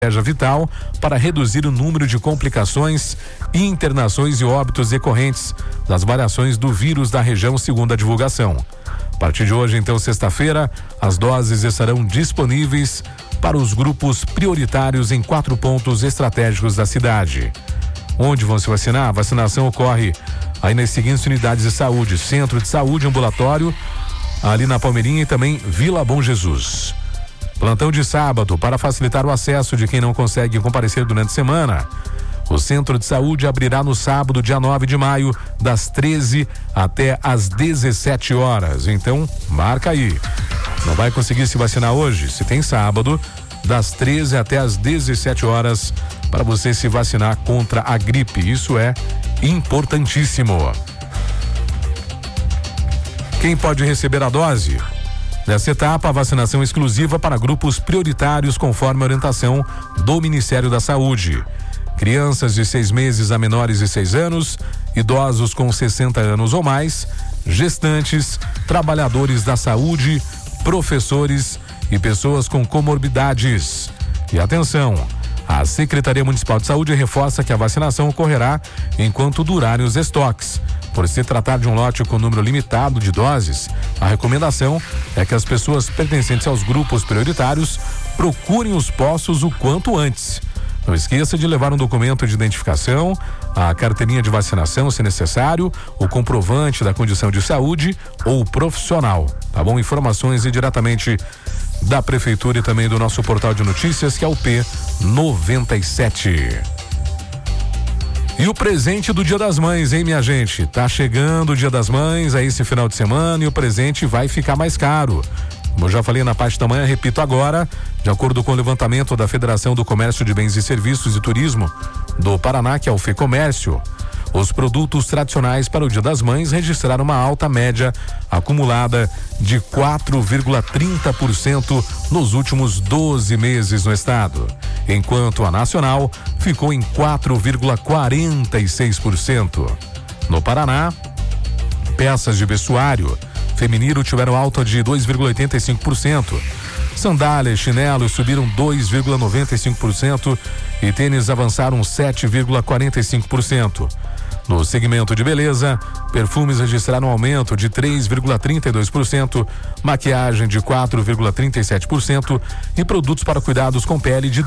estratégia vital para reduzir o número de complicações, internações e óbitos decorrentes das variações do vírus da região, segundo a divulgação. A partir de hoje, então, sexta-feira, as doses estarão disponíveis para os grupos prioritários em 4 pontos estratégicos da cidade. Onde vão se vacinar? A vacinação ocorre aí nas seguintes unidades de saúde: Centro de Saúde, Ambulatório, ali na Palmeirinha, e também Vila Bom Jesus. Plantão de sábado, para facilitar o acesso de quem não consegue comparecer durante a semana. O Centro de Saúde abrirá no sábado, dia 9 de maio, das 13 até às 17 horas. Então, marca aí. Não vai conseguir se vacinar hoje? Se tem sábado, das 13 até às 17 horas, para você se vacinar contra a gripe. Isso é importantíssimo. Quem pode receber a dose? Nessa etapa, a vacinação exclusiva para grupos prioritários, conforme a orientação do Ministério da Saúde. Crianças de 6 meses a menores de 6 anos, idosos com 60 anos ou mais, gestantes, trabalhadores da saúde, professores e pessoas com comorbidades. E atenção, a Secretaria Municipal de Saúde reforça que a vacinação ocorrerá enquanto durarem os estoques. Por se tratar de um lote com número limitado de doses, a recomendação é que as pessoas pertencentes aos grupos prioritários procurem os postos o quanto antes. Não esqueça de levar um documento de identificação, a carteirinha de vacinação, se necessário, o comprovante da condição de saúde ou profissional, tá bom? Informações diretamente da Prefeitura e também do nosso portal de notícias, que é o P97. E o presente do Dia das Mães, hein, minha gente? Tá chegando o Dia das Mães, aí esse final de semana, e o presente vai ficar mais caro. Como eu já falei na parte da manhã, repito agora, de acordo com o levantamento da Federação do Comércio de Bens e Serviços e Turismo do Paraná, que é o FEComércio, os produtos tradicionais para o Dia das Mães registraram uma alta média acumulada de 4,30% nos últimos 12 meses no estado, enquanto a nacional ficou em 4,46%. No Paraná, peças de vestuário feminino tiveram alta de 2,85%. Sandálias, chinelos subiram 2,95% e tênis avançaram 7,45%. No segmento de beleza, perfumes registraram um aumento de 3,32%, maquiagem de 4,37% e produtos para cuidados com pele de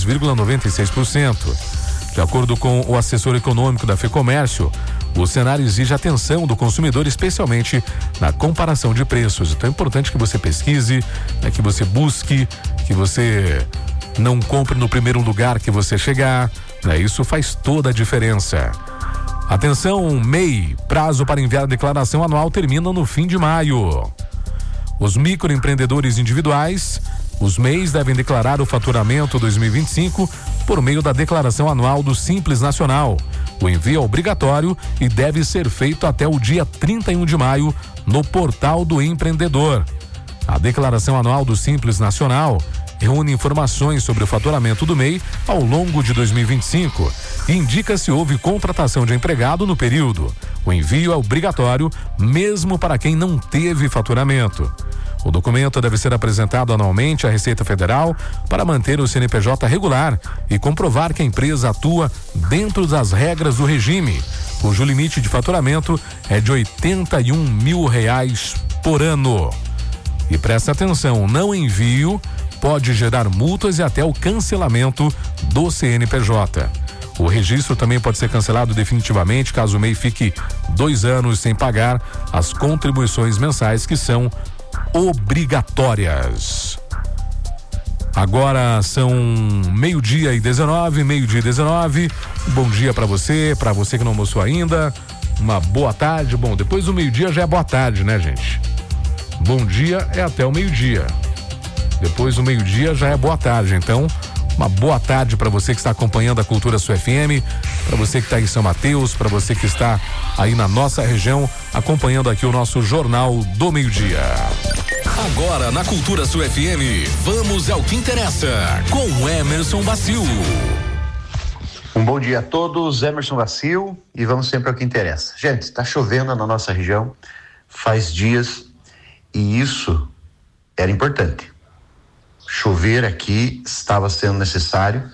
2,96%. De acordo com o assessor econômico da FEComércio, o cenário exige atenção do consumidor, especialmente na comparação de preços. Então é importante que você pesquise, que você busque, que você não compre no primeiro lugar que você chegar, isso faz toda a diferença. Atenção, MEI, prazo para enviar a declaração anual termina no fim de maio. Os microempreendedores individuais, os MEIs, devem declarar o faturamento 2025 por meio da declaração anual do Simples Nacional. O envio é obrigatório e deve ser feito até o dia 31 de maio no portal do empreendedor. A declaração anual do Simples Nacional reúne informações sobre o faturamento do MEI ao longo de 2025 e indica se houve contratação de empregado no período. O envio é obrigatório mesmo para quem não teve faturamento. O documento deve ser apresentado anualmente à Receita Federal para manter o CNPJ regular e comprovar que a empresa atua dentro das regras do regime, cujo limite de faturamento é de R$81 mil por ano. E presta atenção, não envio pode gerar multas e até o cancelamento do CNPJ. O registro também pode ser cancelado definitivamente caso o MEI fique 2 anos sem pagar as contribuições mensais, que são obrigatórias. Agora são meio-dia e 19. Bom dia para você que não almoçou ainda. Uma boa tarde. Bom, depois do meio-dia já é boa tarde, né, gente? Bom dia é até o meio-dia. Depois do meio-dia já é boa tarde. Então, uma boa tarde para você que está acompanhando a Cultura Sul FM, para você que está em São Mateus, para você que está aí na nossa região, acompanhando aqui o nosso Jornal do Meio-Dia. Agora na Cultura Sul FM, vamos ao que interessa com Emerson Vacil. Um bom dia a todos, Emerson Vacil, e vamos sempre ao que interessa. Gente, está chovendo na nossa região faz dias e isso era importante. Chover aqui estava sendo necessário